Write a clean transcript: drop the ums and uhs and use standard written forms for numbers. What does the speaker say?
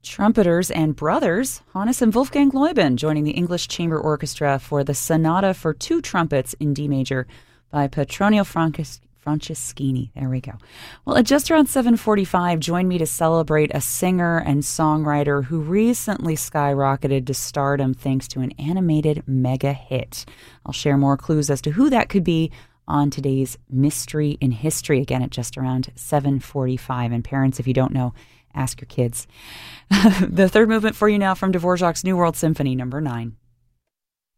Trumpeters and brothers, Hannes and Wolfgang Leuben, joining the English Chamber Orchestra for the Sonata for Two Trumpets in D major by Petronio Franceschini. There we go. Well, at just around 7:45, join me to celebrate a singer and songwriter who recently skyrocketed to stardom thanks to an animated mega hit. I'll share more clues as to who that could be on today's Mystery in History, again at just around 7:45. And parents, if you don't know, ask your kids. The third movement for you now from Dvorak's New World Symphony, number 9.